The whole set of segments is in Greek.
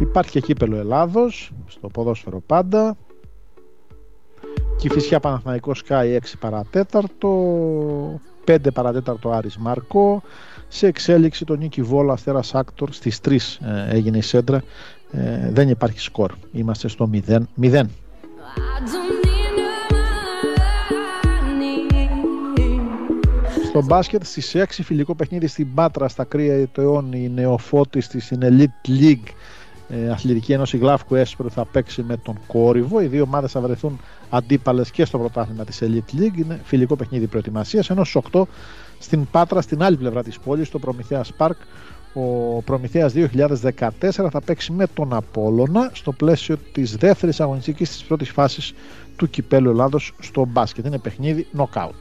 Υπάρχει και κύπελλο Ελλάδος στο ποδόσφαιρο πάντα. Κηφισιά Παναθηναϊκός Sky 6 παρατέταρτο, 5 παρατέταρτο Άρης Μαρκό. Σε εξέλιξη το Νίκη Βόλο Αστέρας Άκτορ, στις 3 έγινε η σέντρα. Δεν υπάρχει σκορ, είμαστε στο 0-0. Στο μπάσκετ στις 6 φιλικό παιχνίδι στην Πάτρα στα Κρύα Ετεών, η νεοφώτης στην Elite League Αθλητική Ένωση Γλάφκου Έσπρο θα παίξει με τον Κόρυβο. Οι δύο ομάδες θα βρεθούν αντίπαλες και στο πρωτάθλημα της Elite League. Είναι φιλικό παιχνίδι προετοιμασίας. Ενώ στις 8 στην Πάτρα, στην άλλη πλευρά της πόλης, στο Προμηθέας Πάρκ, ο Προμηθέας 2014 θα παίξει με τον Απόλλωνα στο πλαίσιο της δεύτερης αγωνιστικής της πρώτης φάσης του Κυπέλλου Ελλάδος στο μπάσκετ. Είναι παιχνίδι νοκάουτ.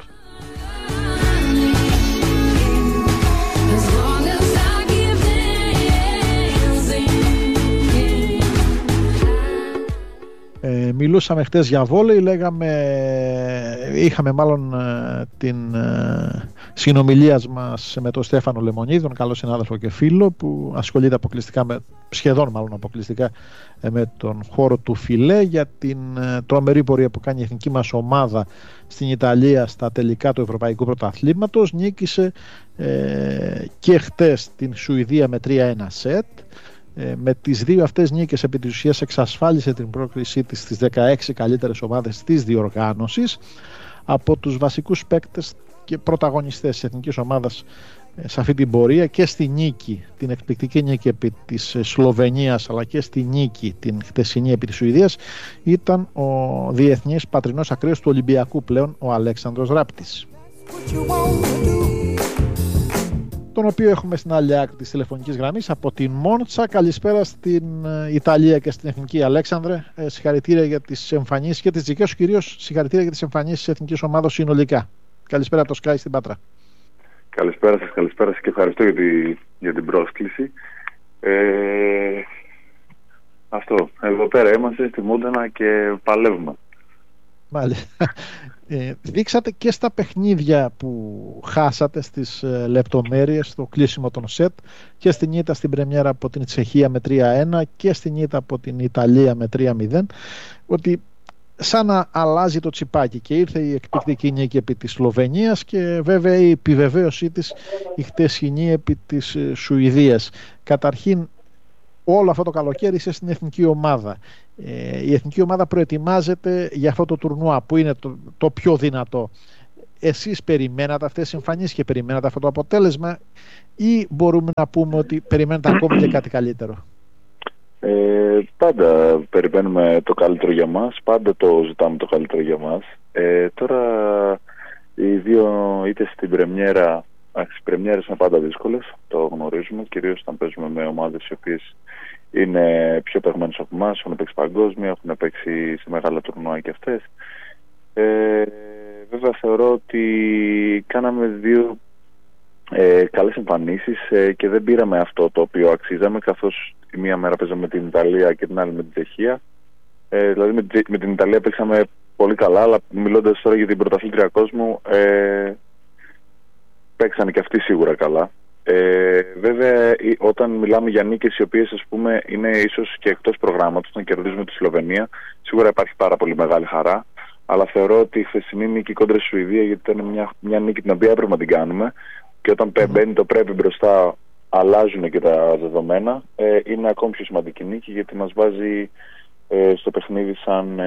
Μιλούσαμε χτες για βόλεϊ, είχαμε μάλλον την συνομιλία μας με τον Στέφανο Λεμονίδη, τον καλό συνάδελφο και φίλο που ασχολείται σχεδόν αποκλειστικά με τον χώρο του φιλέ, για την τρομερή πορεία που κάνει η εθνική μας ομάδα στην Ιταλία στα τελικά του Ευρωπαϊκού Πρωταθλήματος. Νίκησε και χτες την Σουηδία με 3-1 σετ. Με τις δύο αυτές νίκες επί της ουσίας εξασφάλισε την πρόκρισή της στις 16 καλύτερες ομάδες της διοργάνωσης. Από τους βασικούς παίκτες και πρωταγωνιστές της εθνικής ομάδας σε αυτή την πορεία και στη νίκη, την εκπληκτική νίκη επί της Σλοβενίας, αλλά και στη νίκη την χτεσινή επί της Σουηδίας, ήταν ο διεθνής πατρινός ακραίος του Ολυμπιακού πλέον, ο Αλέξανδρος Ράπτης, τον οποίο έχουμε στην άλλη άκρη της τηλεφωνικής γραμμής από την Μόντσα. Καλησπέρα στην Ιταλία και στην Εθνική. Αλέξανδρε, συγχαρητήρια για τις εμφανίσεις και τις δικές σου κυρίως συγχαρητήρια για τις εμφανίσεις της εθνικής ομάδας συνολικά. Καλησπέρα από το Sky στην Πάτρα. Καλησπέρα σας και ευχαριστώ για την πρόσκληση. Αυτό, εδώ πέρα είμαστε στη Μόντενα και παλεύουμε. Μάλιστα. Δείξατε και στα παιχνίδια που χάσατε στις λεπτομέρειες, στο κλείσιμο των σετ, και στην ήττα στην πρεμιέρα από την Τσεχία με 3-1 και στην ήττα από την Ιταλία με 3-0, ότι σαν να αλλάζει το τσιπάκι, και ήρθε η εκπληκτική νίκη επί της Σλοβενίας και βέβαια η επιβεβαίωσή της η χτεσινή επί της Σουηδίας. Καταρχήν, όλο αυτό το καλοκαίρι είσαι στην εθνική ομάδα. Η εθνική ομάδα προετοιμάζεται για αυτό το τουρνουά που είναι το πιο δυνατό. Εσείς περιμένατε αυτές τις εμφανίσεις και περιμένατε αυτό το αποτέλεσμα, ή μπορούμε να πούμε ότι περιμένετε ακόμη και κάτι καλύτερο? Πάντα περιμένουμε το καλύτερο για μας, πάντα το ζητάμε το καλύτερο για μας. Τώρα οι δύο είτε στην πρεμιέρα, οι πρεμιέρες είναι πάντα δύσκολες, το γνωρίζουμε, κυρίως όταν παίζουμε με ομάδες οι οποίες είναι πιο παιγμένες από εμάς, έχουν παίξει παγκόσμια, έχουν παίξει σε μεγάλα τουρνουά και αυτές. Βέβαια θεωρώ ότι κάναμε δύο καλές εμφανίσεις και δεν πήραμε αυτό το οποίο αξίζαμε, καθώς τη μία μέρα παίζαμε με την Ιταλία και την άλλη με την Τσεχία. Δηλαδή με την Ιταλία παίξαμε πολύ καλά, αλλά μιλώντας τώρα για την πρωταθλήτρια κόσμου, παίξανε και αυτοί σίγουρα καλά. Βέβαια, όταν μιλάμε για νίκες οι οποίες, ας πούμε, είναι ίσως και εκτός προγράμματος, όταν κερδίζουμε τη Σλοβενία, σίγουρα υπάρχει πάρα πολύ μεγάλη χαρά. Αλλά θεωρώ ότι η χθεσινή νίκη κόντρα στη Σουηδία, γιατί ήταν μια νίκη την οποία έπρεπε να την κάνουμε, και όταν μπαίνει το πρέπει μπροστά, αλλάζουν και τα δεδομένα. Είναι ακόμη πιο σημαντική νίκη, γιατί μας βάζει στο παιχνίδι σαν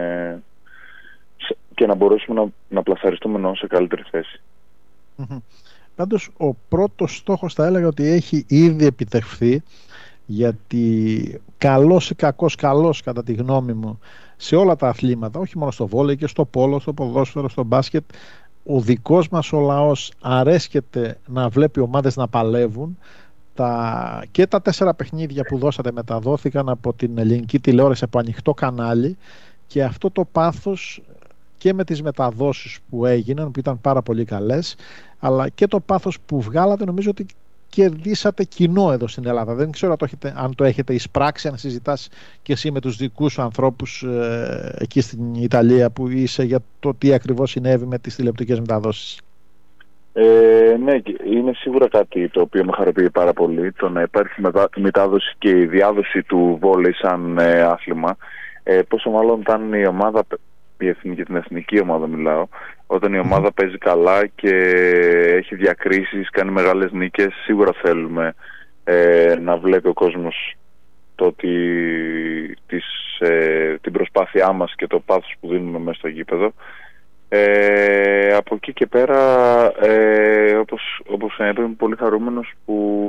και να μπορέσουμε να πλασαριστούμε σε καλύτερη θέση. Πάντως ο πρώτος στόχος θα έλεγα ότι έχει ήδη επιτευχθεί, γιατί καλός ή κακός κατά τη γνώμη μου σε όλα τα αθλήματα, όχι μόνο στο βόλεϊ και στο πόλο, στο ποδόσφαιρο, στο μπάσκετ, ο δικός μας ο λαός αρέσκεται να βλέπει ομάδες να παλεύουν. Και τα 4 παιχνίδια που δώσατε μεταδόθηκαν από την ελληνική τηλεόραση από ανοιχτό κανάλι, και αυτό το πάθος και με τις μεταδόσεις που έγιναν, που ήταν πάρα πολύ καλές, αλλά και το πάθος που βγάλατε, νομίζω ότι κερδίσατε κοινό εδώ στην Ελλάδα. Δεν ξέρω αν το έχετε εισπράξει, αν συζητάς και εσύ με τους δικούς σου ανθρώπους εκεί στην Ιταλία που είσαι, για το τι ακριβώς συνέβη με τις τηλεοπτικές μεταδόσεις. Ναι, είναι σίγουρα κάτι το οποίο με χαροποιεί πάρα πολύ, το να υπάρχει μετάδοση και η διάδοση του βόλεϊ σαν άθλημα. Πόσο μάλλον όταν η ομάδα, για την εθνική ομάδα μιλάω, όταν η ομάδα παίζει καλά και έχει διακρίσεις, κάνει μεγάλες νίκες, σίγουρα θέλουμε να βλέπει ο κόσμος την προσπάθειά μας και το πάθος που δίνουμε μέσα στο γήπεδο. Από εκεί και πέρα, όπως είμαι πολύ χαρούμενος που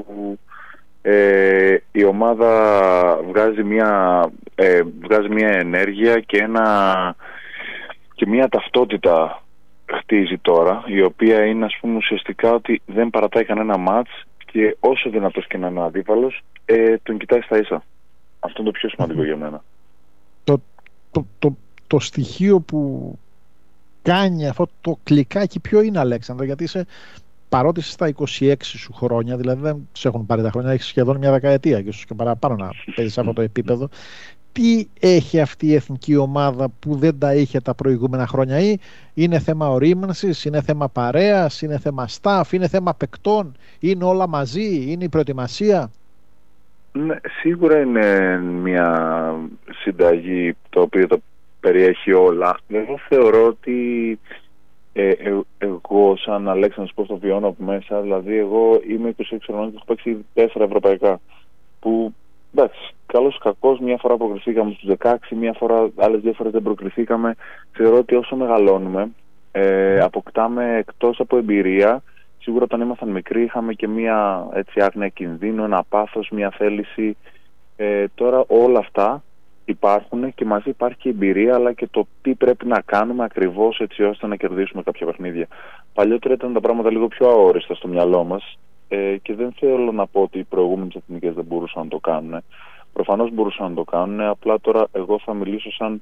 η ομάδα βγάζει μια ενέργεια και μια ταυτότητα χτίζει τώρα, η οποία είναι, ας πούμε, ουσιαστικά ότι δεν παρατάει κανένα μάτς και όσο δυνατός και να είναι ο αντίπαλος, τον κοιτάει στα ίσα. Αυτό είναι το πιο σημαντικό για μένα. Το στοιχείο που κάνει αυτό το κλικάκι ποιο είναι, Αλέξανδρο? Γιατί παρότι είσαι στα 26 σου χρόνια, δηλαδή δεν σε έχουν πάρει τα χρόνια, έχεις σχεδόν μια δεκαετία και ίσως και παραπάνω να παίζεις σε αυτό το επίπεδο. Τι έχει αυτή η εθνική ομάδα που δεν τα είχε τα προηγούμενα χρόνια? Ή είναι θέμα ορίμανσης, είναι θέμα παρέας, είναι θέμα staff, είναι θέμα παικτών, είναι όλα μαζί, είναι η προετοιμασία? Ναι, σίγουρα είναι μια συνταγή το οποίο το περιέχει όλα. Εγώ θεωρώ ότι εγώ σαν Αλέξανδρος πώς το βιώνω από μέσα, δηλαδή εγώ είμαι 26 χρονών και έχω παίξει 4 ευρωπαϊκά, που εντάξει, καλώς κακώς μια φορά προκριθήκαμε στους 16, μια φορά, άλλες 2 φορές δεν προκριθήκαμε. Θεωρώ ότι όσο μεγαλώνουμε αποκτάμε, εκτός από εμπειρία, σίγουρα όταν ήμασταν μικροί είχαμε και μια άγνοια κινδύνου, ένα πάθος, μια θέληση. Τώρα όλα αυτά υπάρχουν και μαζί υπάρχει και εμπειρία, αλλά και το τι πρέπει να κάνουμε ακριβώς έτσι ώστε να κερδίσουμε κάποια παιχνίδια. Παλιότερα ήταν τα πράγματα λίγο πιο αόριστα στο μυαλό μας και δεν θέλω να πω ότι οι προηγούμενες εθνικές δεν μπορούσαν να το κάνουν. Προφανώς μπορούσαν να το κάνουν, απλά τώρα εγώ θα μιλήσω σαν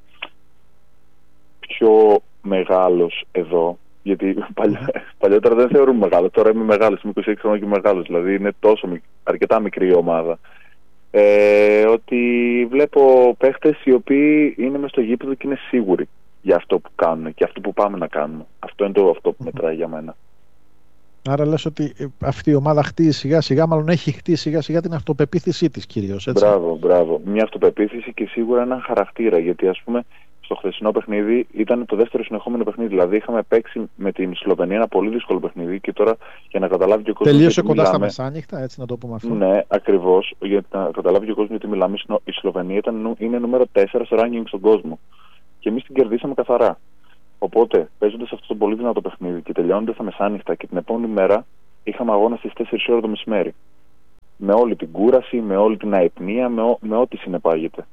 πιο μεγάλος εδώ. Γιατί παλιότερα δεν θεωρούμε μεγάλο, τώρα είμαι μεγάλος, είμαι 26 χρόνια και μεγάλος, δηλαδή είναι αρκετά μικρή η ομάδα. Ότι βλέπω παίχτες οι οποίοι είναι μες στο γήπεδο και είναι σίγουροι για αυτό που κάνουν και αυτό που πάμε να κάνουμε. Αυτό είναι αυτό που μετράει για μένα. Άρα λες ότι αυτή η ομάδα χτίζει σιγά σιγά, μάλλον έχει χτίσει σιγά σιγά την αυτοπεποίθησή της κυρίως, έτσι? Μπράβο. Μια αυτοπεποίθηση και σίγουρα έναν χαρακτήρα, γιατί ας πούμε στο χθεσινό παιχνίδι ήταν το δεύτερο συνεχόμενο παιχνίδι. Δηλαδή είχαμε παίξει με την Σλοβενία ένα πολύ δύσκολο παιχνίδι και τώρα για να καταλάβει και ο κόσμος. Τελείωσε κοντά στα μεσάνυχτα, έτσι να το πούμε αυτό. Ναι, ακριβώς. Για να καταλάβει και ο κόσμος, γιατί μιλάμε, η Σλοβενία είναι νούμερο 4 στο ranking στον κόσμο. Και εμείς την κερδίσαμε καθαρά. Οπότε, παίζοντας αυτό το πολύ δυνατό παιχνίδι και τελειώνοντας τα μεσάνυχτα και την επόμενη μέρα είχαμε αγώνα στις 4 ώρες το μεσημέρι. Με όλη την κούραση, με όλη την αϊπνία, με ό,τι συνεπάγεται.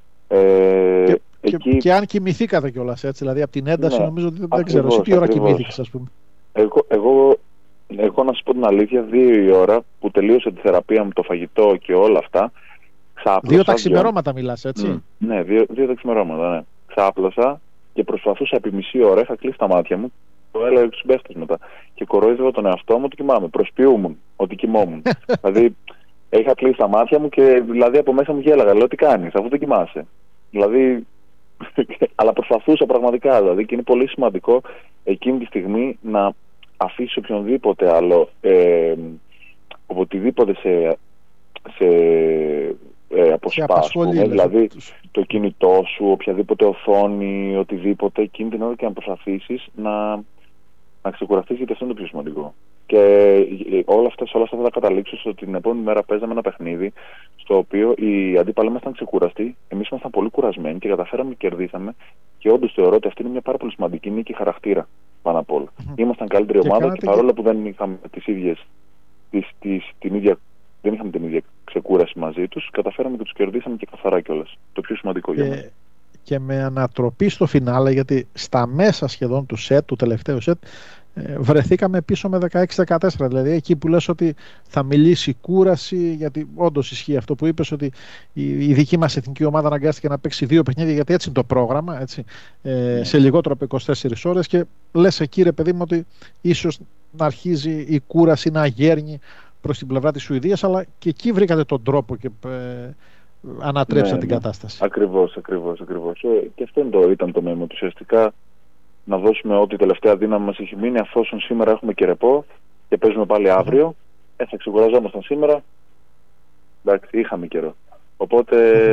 Και αν κοιμηθήκατε κιόλας, έτσι, δηλαδή από την ένταση, ναι, νομίζω ότι δεν ξέρω. Εσύ τι ώρα κοιμήθηκες, ας πούμε? Εγώ να σου πω την αλήθεια, 2 η ώρα που τελείωσε τη θεραπεία μου, το φαγητό και όλα αυτά, ξάπλωσα. 2 τα ξημερώματα μιλάς, έτσι? Ναι, 2 τα ξημερώματα, ναι. Ξάπλωσα και προσπαθούσα επί μισή ώρα, είχα κλείσει τα μάτια μου, το έλεγα στους συμπαίχτες μετά. Και κορόιδευα τον εαυτό μου ότι κοιμάμαι. Προσποιούμουν ότι κοιμόμουν. Δηλαδή, είχα κλείσει τα μάτια μου και δηλαδή από μέσα μου γέλαγα. Λέω, τι κάνεις, αφού δεν κοιμάσαι? Δηλαδή, αλλά προσπαθούσα πραγματικά, δηλαδή, και είναι πολύ σημαντικό εκείνη τη στιγμή να αφήσει οποιονδήποτε άλλο οποτιδήποτε σε αποσπάσουν, δηλαδή το κινητό σου, οποιαδήποτε οθόνη, οτιδήποτε, εκείνη την ώρα και να προσπαθήσεις να ξεκουραστείς, γιατί αυτό είναι το πιο σημαντικό. Και όλα αυτά θα καταλήξω στο ότι την επόμενη μέρα παίζαμε ένα παιχνίδι στο οποίο οι αντίπαλοι μας ήταν ξεκουραστοί, εμείς ήμασταν πολύ κουρασμένοι και καταφέραμε και κερδίσαμε. Και όντως θεωρώ ότι αυτή είναι μια πάρα πολύ σημαντική νίκη χαρακτήρα πάνω απ' όλα. Ήμασταν καλύτερη ομάδα και παρόλο που δεν είχαμε δεν είχαμε την ίδια ξεκούραση μαζί τους, καταφέραμε και τους κερδίσαμε και καθαρά κιόλας. Το πιο σημαντικό για μένα. Και με ανατροπή στο φινάλε, γιατί στα μέσα σχεδόν του τελευταίου σετ, βρεθήκαμε πίσω με 16-14. Δηλαδή εκεί που λες ότι θα μιλήσει κούραση, γιατί όντως ισχύει αυτό που είπες, ότι η δική μας εθνική ομάδα αναγκάστηκε να παίξει 2 παιχνίδια, γιατί έτσι είναι το πρόγραμμα, έτσι, σε λιγότερο από 24 ώρες, και λες εκεί, ρε παιδί μου, ότι ίσως να αρχίζει η κούραση να γέρνει προς την πλευρά της Σουηδίας, αλλά και εκεί βρήκατε τον τρόπο και ανατρέψατε την κατάσταση. Ακριβώς. Και αυτό ήταν το μέμο του. Ουσιαστικά να δώσουμε ό,τι τελευταία δύναμη μας έχει μείνει, αφόσον σήμερα έχουμε και ρεπό και παίζουμε πάλι αύριο. Θα ξεκουραζόμασταν σήμερα. Εντάξει, είχαμε καιρό. Οπότε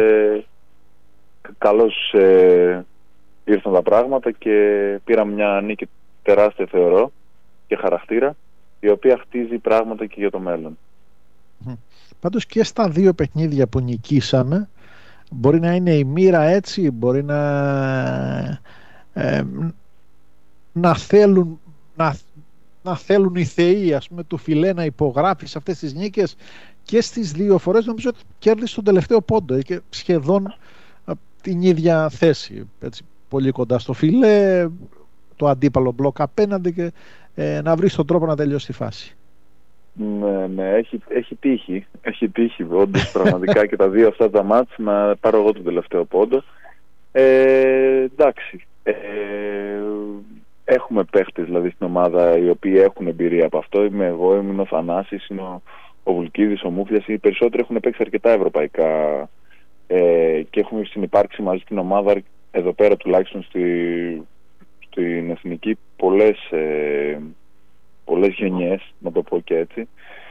καλώς ήρθαν τα πράγματα και πήραμε μια νίκη τεράστια, θεωρώ, και χαρακτήρα, η οποία χτίζει πράγματα και για το μέλλον. Πάντως και στα δύο παιχνίδια που νικήσαμε, μπορεί να είναι η μοίρα έτσι, μπορεί να θέλουν οι θεοί, ας πούμε, του Φιλέ να υπογράφει σε αυτές τις νίκες, και στις δύο φορές νομίζω ότι κέρδισε τον τελευταίο πόντο και σχεδόν την ίδια θέση, έτσι, πολύ κοντά στο Φιλέ, το αντίπαλο μπλοκ απέναντι, και να βρει τον τρόπο να τελειώσει τη φάση. Ναι, έχει τύχει όντως πραγματικά και τα δύο αυτά τα μάτς να πάρω εγώ τον τελευταίο πόντο. Εντάξει, έχουμε παίχτες δηλαδή στην ομάδα οι οποίοι έχουν εμπειρία από αυτό. Είμαι εγώ, ήμουν ο Θανάσης, είναι ο Βουλκίδης, ο Μούφιας. Οι περισσότεροι έχουν παίξει αρκετά ευρωπαϊκά και έχουν συνυπάρξει μαζί στην ομάδα εδώ πέρα, τουλάχιστον στην εθνική, πολλές γενιές, να το πω και έτσι.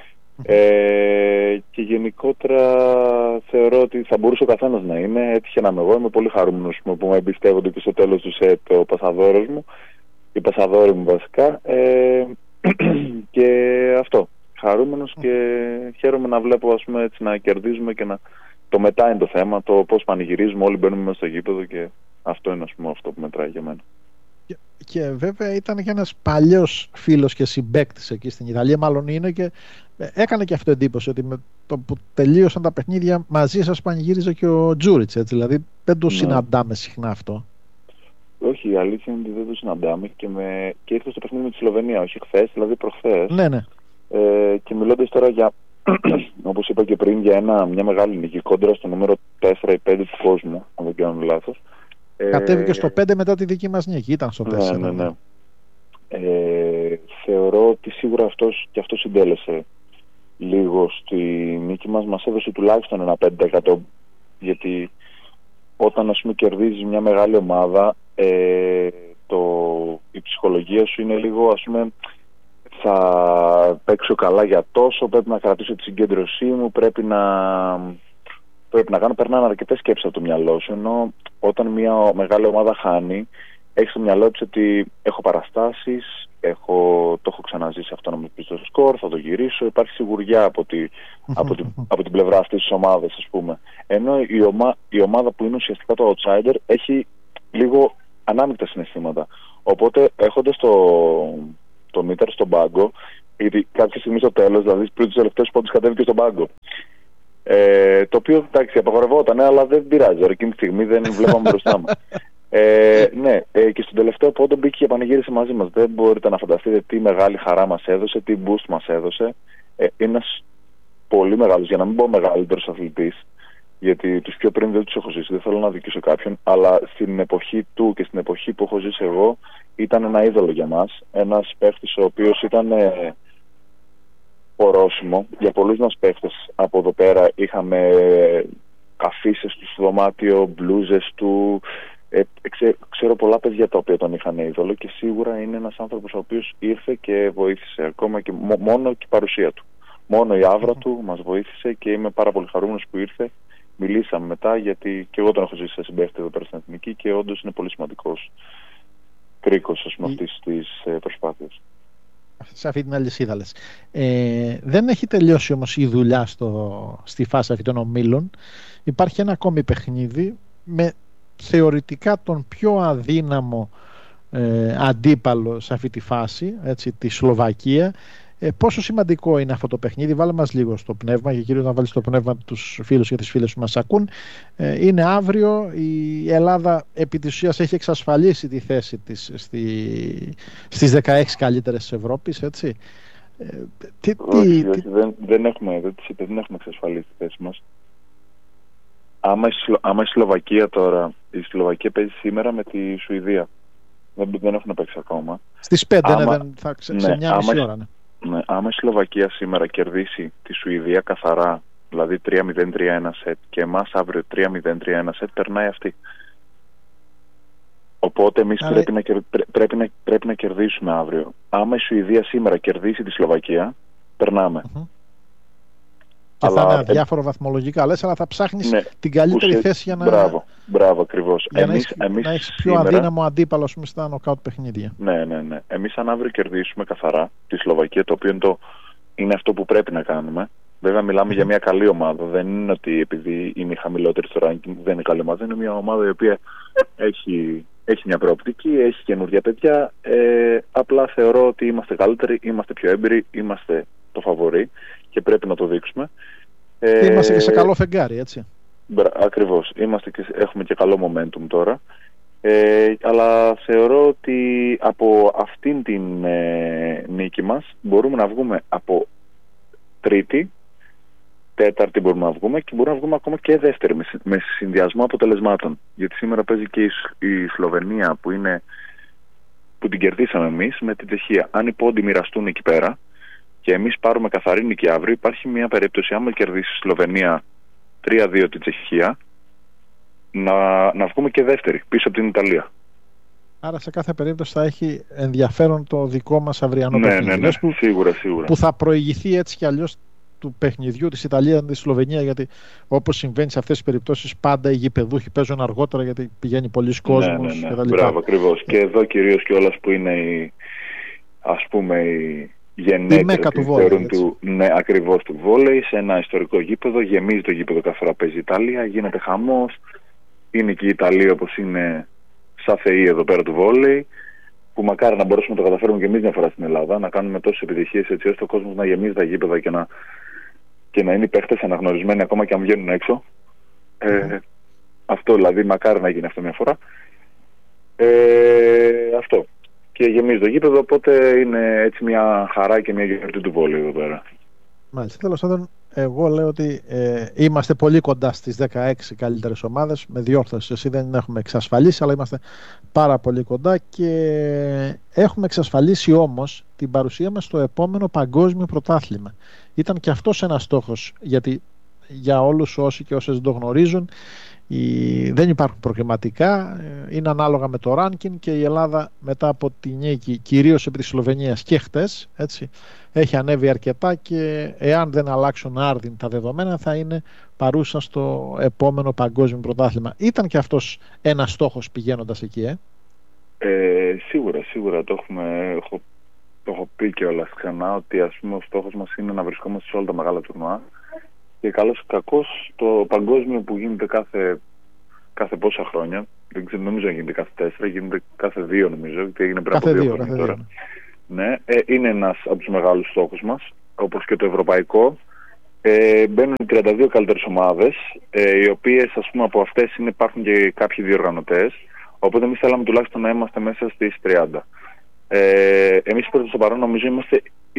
Και γενικότερα θεωρώ ότι θα μπορούσε ο καθένας να είναι. Έτυχε να είμαι εγώ. Είμαι πολύ χαρούμενος που με εμπιστεύονται και στο τέλος του σετ ο πασαδόρος μου, η πασαδόρη μου βασικά, και αυτό, χαρούμενος, και χαίρομαι να βλέπω, ας πούμε, έτσι, να κερδίζουμε, και το μετά είναι το θέμα, το πώς πανηγυρίζουμε, όλοι μπαίνουμε μέσα στο γήπεδο, και αυτό είναι, ας πούμε, αυτό που μετράει για μένα. Και βέβαια ήταν και ένας παλιός φίλος και συμπαίκτης εκεί στην Ιταλία, μάλλον είναι, και έκανε και αυτό εντύπωση, ότι με το που τελείωσαν τα παιχνίδια μαζί σας πανηγύριζε και ο Τζούριτς, έτσι, δηλαδή δεν το συναντάμε συχνά αυτό. Όχι, η αλήθεια είναι ότι δεν το συναντάμε, και ήρθε στο παιχνίδι με τη Σλοβενία, όχι χθες, δηλαδή προχθές. Ναι. Και μιλώντας τώρα για, όπως είπα και πριν, για μια μεγάλη νίκη κόντρα στο νούμερο 4 ή 5 του κόσμου, αν δεν κάνω λάθος. Κατέβηκε στο 5 μετά τη δική μας νίκη, ήταν στο 4. Ναι. Θεωρώ ότι σίγουρα αυτό συντέλεσε λίγο στη νίκη μας. Μας έδωσε τουλάχιστον ένα 5%, γιατί όταν, ας πούμε, κερδίζεις μια μεγάλη ομάδα, η ψυχολογία σου είναι λίγο, ας πούμε, θα παίξω καλά για τόσο, πρέπει να κρατήσω τη συγκέντρωσή μου, πρέπει να κάνω, περνάνε αρκετές σκέψεις από το μυαλό σου, ενώ όταν μια μεγάλη ομάδα χάνει, έχεις στο μυαλό της ότι έχω παραστάσεις, το έχω ξαναζήσει αυτό, να μου πεις το σκορ, θα το γυρίσω, υπάρχει σιγουριά από την πλευρά αυτής της ομάδας, ας πούμε. Ενώ η ομάδα που είναι ουσιαστικά το outsider έχει λίγο ανάμεικτα συναισθήματα. Οπότε έχοντας το μήτερ στον πάγκο, γιατί κάποια στιγμή στο τέλος, δηλαδή πριν τους τελευταίους πόντους, κατέβηκε στον πάγκο. Το οποίο, εντάξει, απαγορευόταν, αλλά δεν πειράζει. Εκείνη τη στιγμή δεν βλέπαμε μπροστά μας. Και στον τελευταίο πόντο μπήκε και πανηγύρισε μαζί μας. Δεν μπορείτε να φανταστείτε τι μεγάλη χαρά μας έδωσε, τι boost μας έδωσε. Είναι ένας πολύ μεγάλος, για να μην πω μεγαλύτερος αθλητής, γιατί τους πιο πριν δεν τους έχω ζήσει, δεν θέλω να δικήσω κάποιον, αλλά στην εποχή του και στην εποχή που έχω ζήσει εγώ, ήταν ένα είδωλο για μας. Ένας παίχτης ο οποίος ήταν ορόσημο για πολλούς μας παίχτες. Από εδώ πέρα είχαμε αφήσεις του στο δωμάτιο, μπλούζες του. Ξέρω πολλά παιδιά τα οποία τον είχαν είδωλο, και σίγουρα είναι ένας άνθρωπος ο οποίος ήρθε και βοήθησε, ακόμα και μόνο και η παρουσία του. Μόνο η άβρα του μας βοήθησε, και είμαι πάρα πολύ χαρούμενος που ήρθε. Μιλήσαμε μετά, γιατί και εγώ τον έχω ζήσει σε συμπαίχτη εδώ πέρα στην Εθνική, και όντως είναι πολύ σημαντικός κρίκος, ας πούμε, αυτής της προσπάθειας. Σε αυτή την αλυσίδα λες. Δεν έχει τελειώσει όμως η δουλειά στη φάση αυτή των ομίλων. Υπάρχει ένα ακόμη παιχνίδι με θεωρητικά τον πιο αδύναμο αντίπαλο σε αυτή τη φάση, έτσι, τη Σλοβακία. Πόσο σημαντικό είναι αυτό το παιχνίδι? Βάλε μας λίγο στο πνεύμα, και κυρίως να βάλεις στο πνεύμα τους φίλους και τις φίλες που μας ακούν. Είναι αύριο. Η Ελλάδα επί της ουσίας έχει εξασφαλίσει τη θέση της στις 16 καλύτερες της Ευρώπης, έτσι. Όχι, δεν έχουμε εξασφαλίσει τη θέση μας. Άμα η Σλοβακία τώρα, η Σλοβακία παίζει σήμερα με τη Σουηδία. Δεν έχουν παίξει ακόμα. Στις 5, σε μια μισή ώρα. Ναι, άμα η Σλοβακία σήμερα κερδίσει τη Σουηδία καθαρά, δηλαδή 3-0-3-1 σετ, και εμάς αύριο 3-0-3-1 σετ, περνάει αυτή. Οπότε εμείς πρέπει να κερδίσουμε αύριο. Άμα η Σουηδία σήμερα κερδίσει τη Σλοβακία, περνάμε. Και θα είναι αδιάφορο βαθμολογικά, λες, αλλά θα ψάχνεις την καλύτερη θέση για να... Μπράβο, ακριβώς. Για να έχεις πιο αδύναμο αντίπαλο στα νοκάουτ παιχνίδια. Ναι. Εμείς αν αύριο κερδίσουμε καθαρά τη Σλοβακία, το οποίο είναι αυτό που πρέπει να κάνουμε. Βέβαια μιλάμε για μια καλή ομάδα. Δεν είναι ότι επειδή είναι η χαμηλότερη στο ranking δεν είναι καλή ομάδα. Είναι μια ομάδα η οποία έχει μια προοπτική, έχει καινούργια παιδιά. Απλά θεωρώ ότι είμαστε καλύτεροι, είμαστε πιο έμπειροι, είμαστε το φαβορί και πρέπει να το δείξουμε. Είμαστε και σε καλό φεγγάρι, έτσι. Ακριβώς. Έχουμε και καλό momentum τώρα. Αλλά θεωρώ ότι από αυτήν την νίκη μας μπορούμε να βγούμε από τρίτη, τέταρτη μπορούμε να βγούμε και μπορούμε να βγούμε ακόμα και δεύτερη με συνδυασμό αποτελεσμάτων. Γιατί σήμερα παίζει και η Σλοβενία που την κερδίσαμε εμείς με την Τσεχία. Αν οι πόντοι μοιραστούν εκεί πέρα και εμείς πάρουμε καθαρή νίκη αύριο, υπάρχει μια περίπτωση άμα κερδίσει η Σλοβενία 3-2 την Τσεχία να βγούμε και δεύτερη πίσω από την Ιταλία. Άρα σε κάθε περίπτωση θα έχει ενδιαφέρον το δικό μας αυριανό παιχνίδι. Ναι, σίγουρα. Που θα προηγηθεί έτσι κι αλλιώς του παιχνιδιού της Ιταλίας με τη Σλοβενία, γιατί όπως συμβαίνει σε αυτές τις περιπτώσεις πάντα οι γηπεδούχοι παίζουν αργότερα γιατί πηγαίνει πολλοί κόσμος κτλ. Μπράβο, ακριβώς. Και εδώ κυρίως κιόλας που είναι η γενέτειρα ακριβώς του βόλεϊ, σε ένα ιστορικό γήπεδο, γεμίζει το γήπεδο κάθε φορά παίζει η Ιταλία, γίνεται χαμός, είναι και η Ιταλία όπως είναι σαν θεή εδώ πέρα του βόλεϊ, που μακάρι να μπορέσουμε να το καταφέρουμε και εμείς μια φορά στην Ελλάδα, να κάνουμε τόσες επιτυχίες έτσι ώστε ο κόσμος να γεμίζει τα γήπεδα και να είναι οι παίχτες αναγνωρισμένοι ακόμα και αν βγαίνουν έξω. Αυτό δηλαδή, μακάρι να γίνει αυτό μια φορά. Αυτό. Και γεμίζει το γήπεδο, οπότε είναι έτσι μια χαρά και μια γιορτή του βόλεϊ εδώ πέρα. Μάλιστα. Τέλος πάντων, εγώ λέω ότι είμαστε πολύ κοντά στις 16 καλύτερες ομάδες, με διόρθωση. Εσύ δεν έχουμε εξασφαλίσει, αλλά είμαστε πάρα πολύ κοντά και έχουμε εξασφαλίσει όμως την παρουσία μας στο επόμενο παγκόσμιο πρωτάθλημα. Ήταν και αυτός ένας στόχος, γιατί για όλους όσοι και όσες δεν το γνωρίζουν, δεν υπάρχουν προκριματικά, είναι ανάλογα με το ranking και η Ελλάδα μετά από τη νίκη κυρίως επί της Σλοβενίας και χτες, έτσι, έχει ανέβει αρκετά και εάν δεν αλλάξουν άρδιν τα δεδομένα θα είναι παρούσα στο επόμενο παγκόσμιο πρωτάθλημα. Ήταν και αυτός ένας στόχος πηγαίνοντας εκεί, Σίγουρα το έχω πει κιόλας ξανά ότι ας πούμε ο στόχος μας είναι να βρισκόμαστε σε όλα τα μεγάλα τουρνουά. Και καλώς ή κακώς το παγκόσμιο που γίνεται κάθε πόσα χρόνια, δεν ξέρω, νομίζω να γίνεται κάθε 4, γίνεται κάθε 2 νομίζω, γιατί έγινε πριν από 2 χρόνια τώρα. Ναι, είναι ένας από τους μεγάλους στόχους μας, όπως και το ευρωπαϊκό. Μπαίνουν οι 32 καλύτερες ομάδες, οι οποίες ας πούμε από αυτές υπάρχουν και κάποιοι διοργανωτές, οπότε εμείς θέλαμε τουλάχιστον να είμαστε μέσα στις 30. Εμείς προς το παρόν νομίζω είμαστε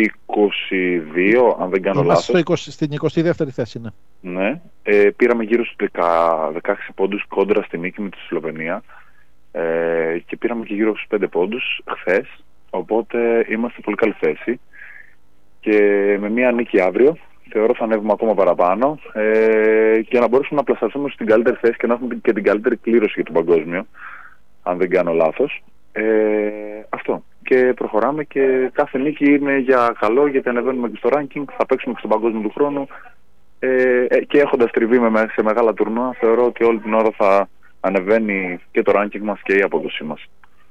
22, αν δεν κάνω λάθος. Στην 22η θέση, ναι. Ναι. Πήραμε γύρω στους 16 πόντους κόντρα στη νίκη με τη Σλοβενία και πήραμε και γύρω στους 5 πόντους χθες, οπότε είμαστε πολύ καλή θέση και με μια νίκη αύριο θεωρώ θα ανέβουμε ακόμα παραπάνω και να μπορέσουμε να πλασαρθούμε στην καλύτερη θέση και να έχουμε και την καλύτερη κλήρωση για τον παγκόσμιο, αν δεν κάνω λάθος. Αυτό. Και προχωράμε και κάθε νίκη είναι για καλό, γιατί ανεβαίνουμε και στο ranking, θα παίξουμε και στον παγκόσμιο του χρόνου και έχοντας τριβή σε μεγάλα τουρνουά θεωρώ ότι όλη την ώρα θα ανεβαίνει και το ranking μας και η απόδοσή μας.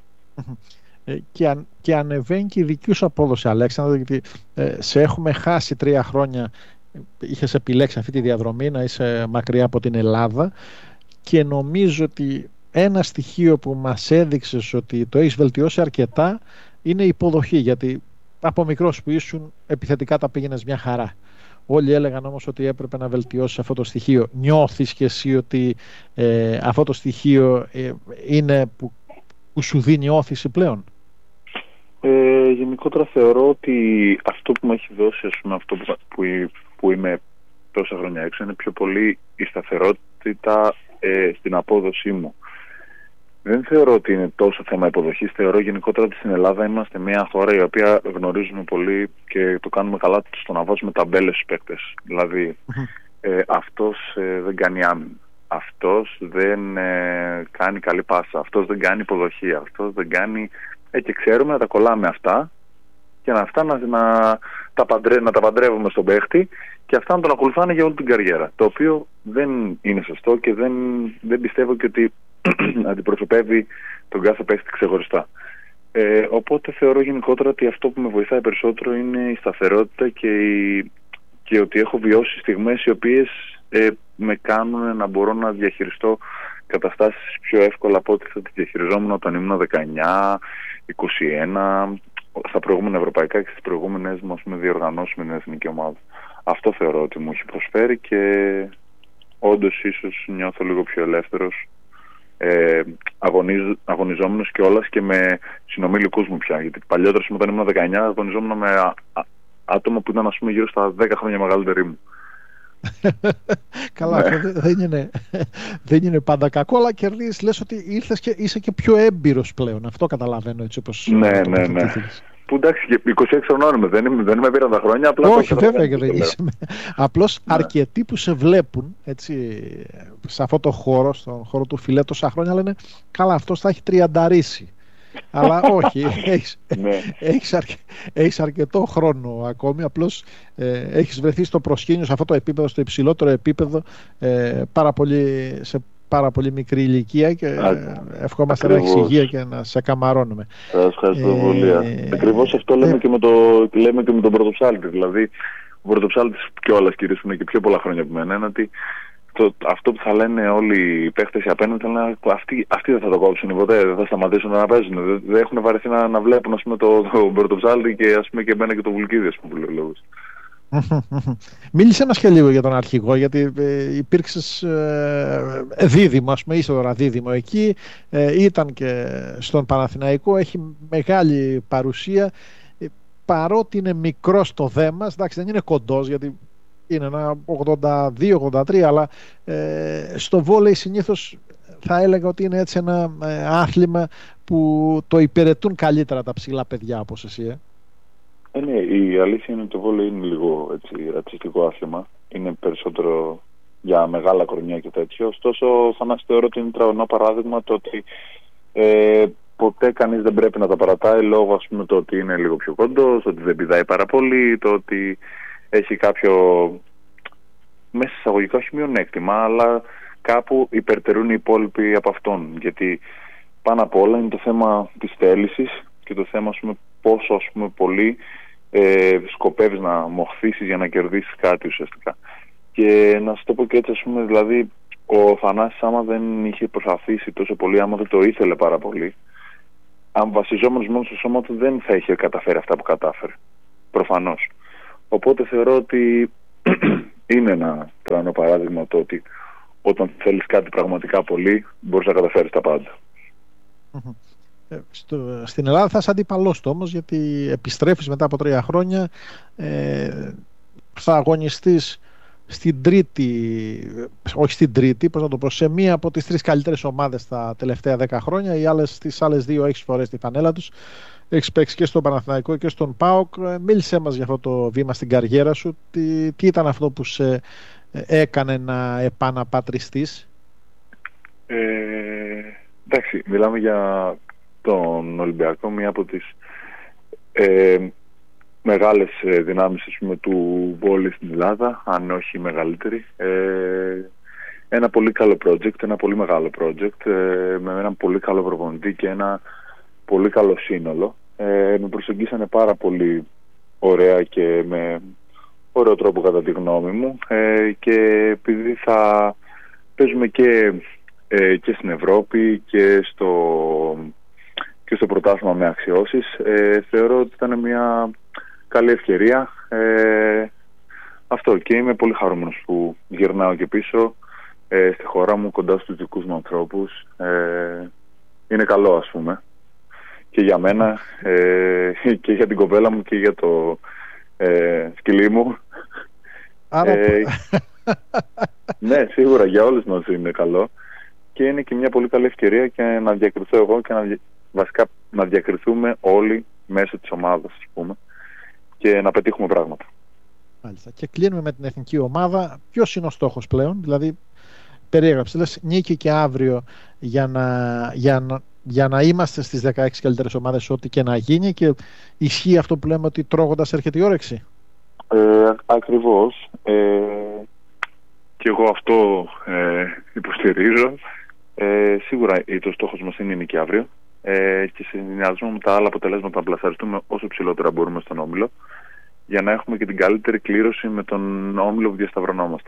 Και ανεβαίνει και η δική σου απόδοση, Αλέξανδρο, γιατί σε έχουμε χάσει 3 χρόνια, είχες επιλέξει αυτή τη διαδρομή να είσαι μακριά από την Ελλάδα και νομίζω ότι ένα στοιχείο που μας έδειξες ότι το έχεις βελτιώσει αρκετά είναι η υποδοχή, γιατί από μικρός που ήσουν επιθετικά τα πήγαινες μια χαρά. Όλοι έλεγαν όμως ότι έπρεπε να βελτιώσεις αυτό το στοιχείο. Νιώθεις και εσύ ότι αυτό το στοιχείο είναι που σου δίνει όθηση πλέον? Γενικότερα θεωρώ ότι αυτό που μου έχει δώσει, ας πούμε, αυτό που είμαι τόσα χρόνια έξω, είναι πιο πολύ η σταθερότητα στην απόδοσή μου. Δεν θεωρώ ότι είναι τόσο θέμα υποδοχής. Θεωρώ γενικότερα ότι στην Ελλάδα είμαστε μια χώρα η οποία γνωρίζουμε πολύ και το κάνουμε καλά στο να βάζουμε ταμπέλες στους παίκτες. Δηλαδή αυτός δεν κάνει αυτός δεν κάνει καλή πάσα, αυτός δεν κάνει υποδοχή, αυτός δεν κάνει... και ξέρουμε να τα κολλάμε αυτά και να τα παντρεύουμε στον παίχτη και αυτά να τον ακολουθάνε για όλη την καριέρα. Το οποίο δεν είναι σωστό και δεν πιστεύω και ότι αντιπροσωπεύει τον κάθε παίχτη ξεχωριστά. Οπότε θεωρώ γενικότερα ότι αυτό που με βοηθάει περισσότερο είναι η σταθερότητα και ότι έχω βιώσει στιγμές οι οποίες με κάνουν να μπορώ να διαχειριστώ καταστάσεις πιο εύκολα από ό,τι θα τις διαχειριζόμουν όταν ήμουν 19, 21, στα προηγούμενα ευρωπαϊκά και στις προηγούμενες μας διοργανώσεις με την εθνική ομάδα. Αυτό θεωρώ ότι μου έχει προσφέρει και όντως ίσως νιώθω λίγο πιο ελεύθερος αγωνιζόμενος κιόλας και με συνομιλικούς μου πια. Γιατί παλιότερα όταν ήμουν 19 αγωνιζόμουν με άτομα που ήταν γύρω στα 10 χρόνια μεγαλύτεροι μου. Καλά, αυτό δεν είναι πάντα κακό, αλλά κερδίζεις, λες ότι ήρθες και είσαι και πιο έμπειρος πλέον. Αυτό καταλαβαίνω έτσι όπως... Ναι. Που εντάξει, και 26 χρονών είμαι, δεν με πήραν τα χρόνια. Απλά όχι, βέβαια και δεν είσαι. Απλώς αρκετοί που σε βλέπουν έτσι, σε αυτό το χώρο, στον χώρο του φιλέ τόσα χρόνια, λένε καλά, αυτός θα έχει τριανταρίσει. Αλλά όχι, έχεις αρκετό χρόνο ακόμη, απλώς έχεις βρεθεί στο προσκήνιο, σε αυτό το επίπεδο, στο υψηλότερο επίπεδο, σε πάρα πολύ μικρή ηλικία και ευχόμαστε να έχεις υγεία και να σε καμαρώνουμε. Σας ευχαριστώ πολύ. Ακριβώς αυτό λέμε και με τον πρωτοψάλτη. Δηλαδή, ο πρωτοψάλτης κιόλας, κυρίως που είναι και πιο πολλά χρόνια από μένα, είναι ότι αυτό που θα λένε όλοι οι παίχτες απέναντι θα λένε αυτοί δεν θα το κόψουν ποτέ, δεν θα σταματήσουν να παίζουν. Δεν έχουν βαρεθεί να βλέπουν τον πρωτοψάλτη και εμένα και τον Βουλκίδη, που λέει ο λόγος. Μίλησε μας και λίγο για τον αρχηγό, γιατί υπήρξες δίδυμο, είσαι τώρα δίδυμο εκεί, ήταν και στον Παναθηναϊκό, έχει μεγάλη παρουσία, παρότι είναι μικρός το δέμας, εντάξει δεν είναι κοντός γιατί είναι ένα 82-83, αλλά στο βόλεϊ συνήθως θα έλεγα ότι είναι έτσι ένα άθλημα που το υπηρετούν καλύτερα τα ψηλά παιδιά όπως εσύ. Ναι, η αλήθεια είναι ότι το βόλεϊ είναι λίγο έτσι, ρατσιστικό άθλημα. Είναι περισσότερο για μεγάλα κορμιά και τέτοιο. Ωστόσο, Θανάση, θεωρώ ότι είναι τραγωνό παράδειγμα το ότι ποτέ κανείς δεν πρέπει να τα παρατάει λόγω το ότι είναι λίγο πιο κοντός, ότι δεν πηδάει πάρα πολύ, το ότι έχει κάποιο μέσα εισαγωγικά όχι μειονέκτημα, αλλά κάπου υπερτερούν οι υπόλοιποι από αυτόν. Γιατί πάνω απ' όλα είναι το θέμα της θέλησης και το θέμα πόσο πολύ σκοπεύεις να μοχθήσεις για να κερδίσεις κάτι ουσιαστικά. Και να σου το πω και έτσι, δηλαδή ο Θανάσης άμα δεν είχε προσπαθήσει τόσο πολύ, άμα δεν το ήθελε πάρα πολύ, αν βασιζόμενος μόνο στο σώμα του δεν θα είχε καταφέρει αυτά που κατάφερε. Προφανώς. Οπότε θεωρώ ότι είναι ένα τρανό παράδειγμα το ότι όταν θέλεις κάτι πραγματικά πολύ μπορείς να καταφέρεις τα πάντα. Στην Ελλάδα θα είσαι αντίπαλός του όμως, γιατί επιστρέφεις μετά από 3 χρόνια, θα αγωνιστείς στην τρίτη, όχι στην τρίτη, πώς να το πω, σε μία από τις 3 καλύτερες ομάδες τα τελευταία 10 χρόνια. Τις άλλες 2 έχεις φορές τη φανέλα τους. Έχεις παίξει και στον Παναθηναϊκό και στον ΠΑΟΚ. Μίλησέ μας για αυτό το βήμα στην καριέρα σου. Τι ήταν αυτό που σε έκανε να επαναπατριστείς? Εντάξει, μιλάμε για τον Ολυμπιακό, μία από τις μεγάλες δυνάμεις του βόλεϊ στην Ελλάδα, αν όχι μεγαλύτερη. Ένα πολύ καλό project, ένα πολύ μεγάλο project, με έναν πολύ καλό προπονητή και ένα πολύ καλό σύνολο. Με προσεγγίσανε πάρα πολύ ωραία και με ωραίο τρόπο κατά τη γνώμη μου, και επειδή θα παίζουμε και στην Ευρώπη και στο πρωτάθλημα με αξιώσεις, θεωρώ ότι ήταν μια καλή ευκαιρία. Αυτό, και είμαι πολύ χαρούμενος που γυρνάω και πίσω στη χώρα μου, κοντά στους δικούς μου ανθρώπους. Είναι καλό, ας πούμε, και για μένα και για την κοπέλα μου και για το σκυλί μου. Ναι, σίγουρα για όλους μας είναι καλό, και είναι και μια πολύ καλή ευκαιρία και να διακριθώ εγώ και βασικά να διακριθούμε όλοι μέσω της ομάδας, ας πούμε, και να πετύχουμε πράγματα. Μάλιστα. Και κλείνουμε με την εθνική ομάδα. Ποιος είναι ο στόχος πλέον? Δηλαδή περιέγραψες. Λες νίκη και αύριο για να είμαστε στις 16 καλύτερες ομάδες ό,τι και να γίνει, και ισχύει αυτό που λέμε ότι τρώγοντας έρχεται η όρεξη. Ακριβώς. Και εγώ αυτό υποστηρίζω. Σίγουρα το στόχος μας είναι η νίκη αύριο, και σε συνδυασμό με τα άλλα αποτελέσματα να πλασαριστούμε όσο ψηλότερα μπορούμε στον όμιλο, για να έχουμε και την καλύτερη κλήρωση με τον όμιλο που διασταυρωνόμαστε.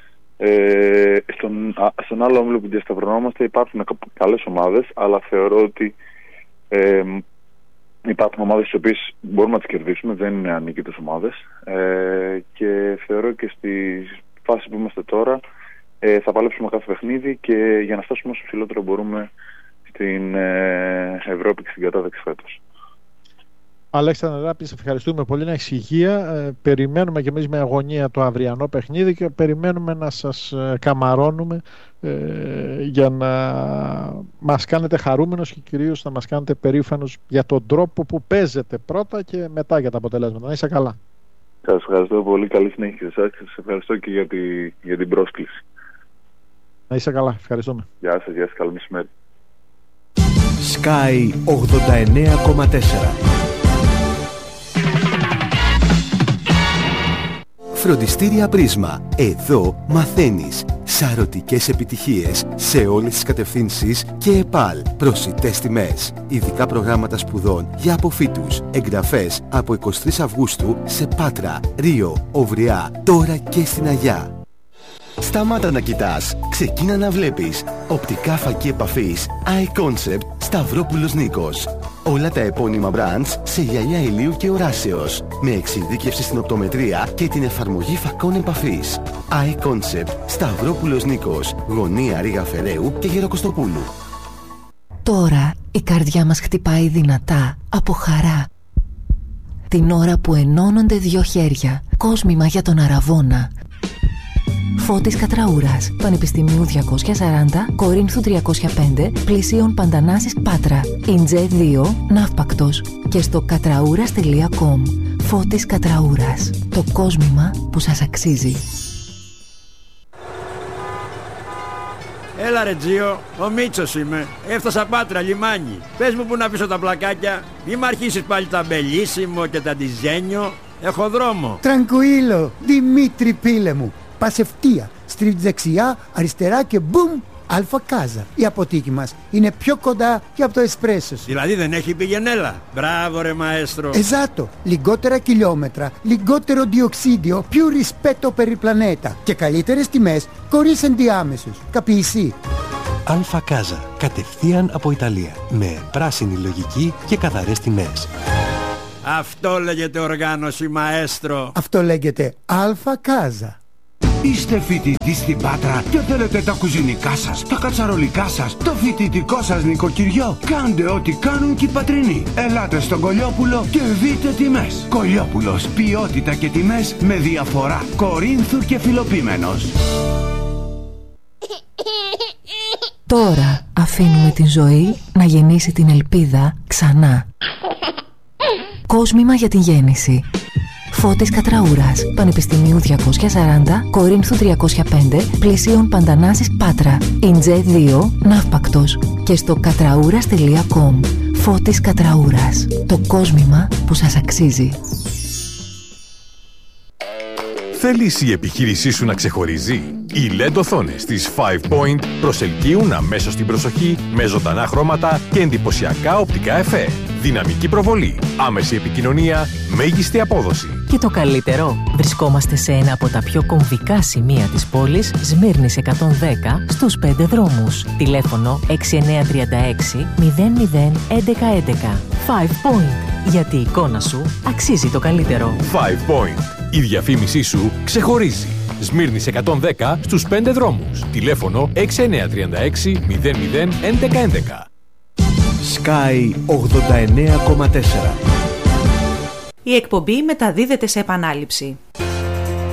Στον άλλο όμιλο που διασταυρωνόμαστε υπάρχουν καλές ομάδες, αλλά θεωρώ ότι υπάρχουν ομάδες τις οποίες μπορούμε να τις κερδίσουμε, δεν είναι ανίκητες ομάδες, και θεωρώ και στη φάση που είμαστε τώρα θα παλέψουμε κάθε παιχνίδι, και για να φτάσουμε όσο ψηλότερο μπορούμε στην Ευρώπη και στην κατάταξη φέτος. Αλέξανδρε Ράπη, σε ευχαριστούμε πολύ, να έχεις υγεία. Περιμένουμε και εμείς με αγωνία το αυριανό παιχνίδι και περιμένουμε να σας καμαρώνουμε για να μας κάνετε χαρούμενος και κυρίως να μας κάνετε περήφανος για τον τρόπο που παίζετε πρώτα και μετά για τα αποτελέσματα. Να είσαι καλά. Σας ευχαριστώ πολύ. Καλή συνέχεια σε εσάς και σας ευχαριστώ και για την πρόσκληση. Να είσαι καλά. Ευχαριστούμε. Γεια σας. Καλό μεσημέρι. Sky 89,4. Φροντιστήρια Πρίσμα. Εδώ μαθαίνεις σαρωτικές επιτυχίες σε όλες τις κατευθύνσεις και ΕΠΑΛ. Προσιτές τιμές. Ειδικά προγράμματα σπουδών για αποφύτους. Εγγραφές από 23 Αυγούστου σε Πάτρα, Ρίο, Οβριά, τώρα και στην Αγιά. Σταμάτα να κοιτάς, ξεκίνα να βλέπεις. Οπτικά φακή επαφής iConcept Σταυρόπουλος Νίκος. Όλα τα επώνυμα brands σε γυαλιά ηλίου και οράσεως, με εξειδίκευση στην οπτομετρία και την εφαρμογή φακών επαφής. iConcept Σταυρόπουλος Νίκος, γωνία Ρήγα Φεραίου και Γεροκοστοπούλου. Τώρα η καρδιά μας χτυπάει δυνατά από χαρά. Την ώρα που ενώνονται δύο χέρια, κόσμημα για τον Αραβώνα. Φώτης Κατραούρας, Πανεπιστημίου 240, Κορίνθου 305, πλησίων Παντανάσης Πάτρα, Ιντζέ 2, Ναύπακτος, και στο κατραούρας.com. Φώτης Κατραούρας, το κόσμημα που σας αξίζει. Έλα ρε Τζίο, ο Μίτσος είμαι. Έφτασα Πάτρα, λιμάνι. Πες μου που να πείσω τα πλακάκια. Μη μ' αρχίσεις πάλι τα μπελίσιμο και τα ντιζένιο. Έχω δρόμο. Τραγκουίλο, Δημήτρη πίλε μου. Πας ευθεία, στρίβεις δεξιά, αριστερά και μπουμ, Αλφα Κάζα. Η αποθήκη μας είναι πιο κοντά και από το εσπρέσο σου. Δηλαδή δεν έχει πηγενέλα. Μπράβο ρε μαέστρο. Εζάτο, λιγότερα χιλιόμετρα, λιγότερο διοξίδιο, più rispetto per il pianeta και καλύτερες τιμές χωρίς ενδιάμεσους. Καπιεισί. Αλφα Κάζα, κατευθείαν από Ιταλία, με πράσινη λογική και καθαρές τιμές. Αυτό λέγεται οργάνωση μαέστρο. Αυτό λέγεται Αλφα Κάζα. Είστε φοιτητής στην Πάτρα και θέλετε τα κουζινικά σας, τα κατσαρολικά σας, το φοιτητικό σας νοικοκυριό. Κάντε ό,τι κάνουν και οι πατρινοί. Ελάτε στον Κολιόπουλο και δείτε τιμές. Κολιόπουλος, ποιότητα και τιμές με διαφορά. Κορίνθου και Φιλοπίμενος. Τώρα αφήνουμε την ζωή να γεννήσει την ελπίδα ξανά. Κόσμημα για την γέννηση. Φώτης Κατραούρας, Πανεπιστημίου 240, Κορίνθου 305, πλησίων Παντανάσης Πάτρα, Ιντζέ 2, Ναύπακτος, και στο κατραούρας.com. Φώτης Κατραούρας, το κόσμημα που σας αξίζει. Θέλεις η επιχείρησή σου να ξεχωρίζει? Οι LED οθόνες της 5 Point προσελκύουν αμέσως την προσοχή με ζωντανά χρώματα και εντυπωσιακά οπτικά εφέ. Δυναμική προβολή, άμεση επικοινωνία, μέγιστη απόδοση. Και το καλύτερο, βρισκόμαστε σε ένα από τα πιο κομβικά σημεία της πόλης, Σμύρνης 110, στους 5 δρόμους. Τηλέφωνο 6936 00 1111. 5 Point, γιατί η εικόνα σου αξίζει το καλύτερο. 5 Point, η διαφήμισή σου ξεχωρίζει. Σμύρνης 110, στους 5 δρόμους. Τηλέφωνο 6936 00 1111. Sky 89,4. Η εκπομπή μεταδίδεται σε επανάληψη.